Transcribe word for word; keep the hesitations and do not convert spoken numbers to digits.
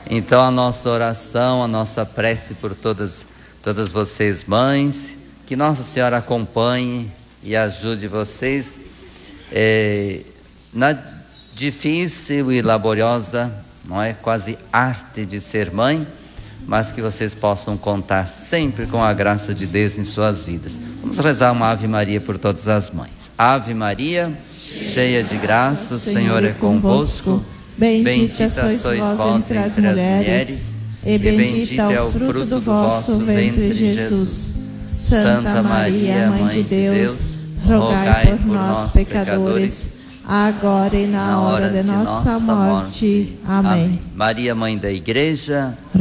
Então a nossa oração, a nossa prece por todas, todas vocês mães, que Nossa Senhora acompanhe e ajude vocês é, na difícil e laboriosa, não é, quase arte de ser mãe, mas que vocês possam contar sempre com a graça de Deus em suas vidas. Vamos rezar uma Ave Maria por todas as mães. Ave Maria, cheia de graça, o Senhor é convosco. Bendita sois vós entre as mulheres, e bendito é o fruto do vosso ventre, Jesus. Santa Maria, Mãe de Deus, rogai por nós, pecadores, agora e na hora de nossa morte. Amém. Maria, Mãe da Igreja,